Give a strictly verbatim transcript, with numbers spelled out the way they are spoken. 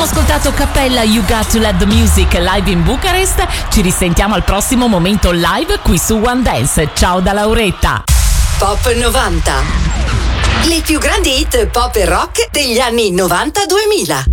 ascoltato Cappella You Got to Let the Music live in Bucarest. Ci risentiamo al prossimo momento live qui su One Dance. Ciao da Lauretta. Pop novanta. Le più grandi hit pop e rock degli anni novanta duemila.